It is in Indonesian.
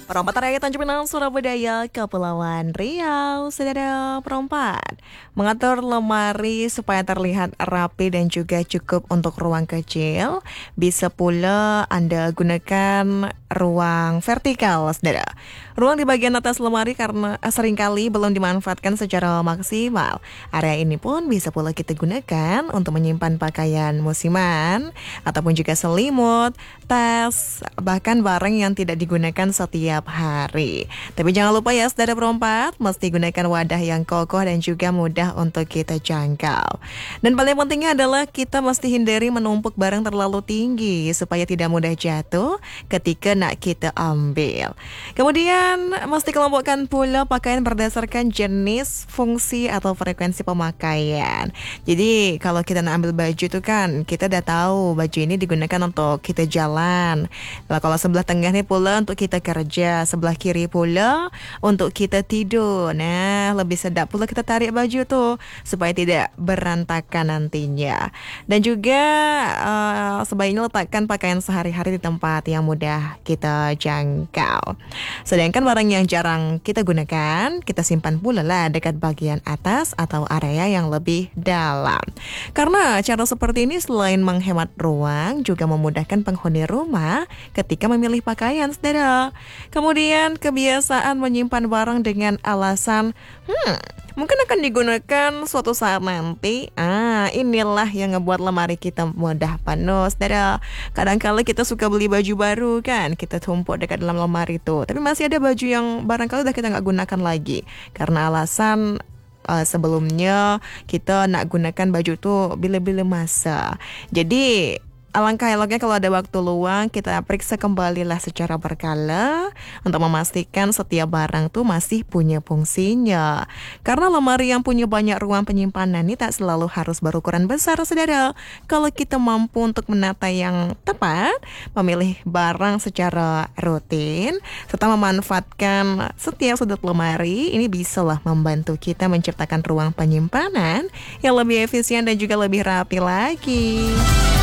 Perompak Raya Tanjung Pinang, Surabaya, Kepulauan Riau. Saudara perompak, mengatur lemari supaya terlihat rapi dan juga cukup untuk ruang kecil. Bisa pula Anda gunakan ruang vertikal, saudara. Ruang di bagian atas lemari karena seringkali belum dimanfaatkan secara maksimal. Area ini pun bisa pula kita gunakan untuk menyimpan pakaian musiman ataupun juga selimut, tas, bahkan barang yang tidak digunakan setiap hari. Tapi jangan lupa ya saudara perompak, mesti gunakan wadah yang kokoh dan juga mudah untuk kita jangkau. Dan paling pentingnya adalah kita mesti hindari menumpuk barang terlalu tinggi supaya tidak mudah jatuh ketika nak kita ambil. Kemudian mesti kelompokkan pula pakaian berdasarkan jenis, fungsi atau frekuensi pemakaian. Jadi kalau kita nak ambil baju tuh kan kita udah tahu baju ini digunakan untuk kita jalan. Nah, kalau sebelah tengah nih pula untuk kita kerja, sebelah kiri pula untuk kita tidur. Nah, lebih sedap pula kita tarik baju tuh supaya tidak berantakan nantinya. Dan juga sebaiknya letakkan pakaian sehari-hari di tempat yang mudah kita jangkau. Sedangkan barang yang jarang kita gunakan, kita simpan pula lah dekat bagian atas atau area yang lebih dalam. Karena cara seperti ini selain menghemat ruang, juga memudahkan penghuni rumah ketika memilih pakaian, saudara. Kemudian kebiasaan menyimpan barang dengan alasan, mungkin akan digunakan suatu saat nanti. Inilah yang ngebuat lemari kita mudah penuh, saudara. Kadang-kala kita suka beli baju baru kan, kita tumpuk dekat dalam lemari itu. Tapi masih ada baju yang barangkali udah kita nggak gunakan lagi karena alasan sebelumnya kita nak gunakan baju tuh bila-bila masa. Jadi alangkah eloknya kalau ada waktu luang kita periksa kembali lah secara berkala untuk memastikan setiap barang tuh masih punya fungsinya. Karena lemari yang punya banyak ruang penyimpanan ini tak selalu harus berukuran besar, saudara. Kalau kita mampu untuk menata yang tepat, memilih barang secara rutin, serta memanfaatkan setiap sudut lemari, ini bisalah membantu kita menciptakan ruang penyimpanan yang lebih efisien dan juga lebih rapi lagi.